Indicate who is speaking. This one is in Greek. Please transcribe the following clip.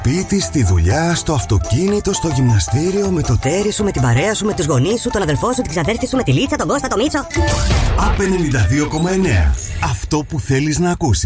Speaker 1: Σπίτι, στη δουλειά, στο αυτοκίνητο, στο γυμναστήριο, με το τέρι σου, με την παρέα σου, με τους γονείς σου, τον αδελφό σου, την ξαδέρφη σου, με τη Λίτσα, τον Κώστα, τον Μίτσο.
Speaker 2: ΑΠ 92,9. Αυτό που θέλεις να ακούσεις.